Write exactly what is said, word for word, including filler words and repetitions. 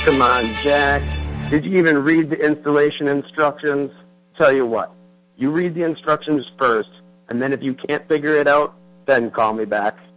Come on, Jack. Did you even read the installation instructions? Tell you what, you read the instructions first, and then if you can't figure it out, then call me back.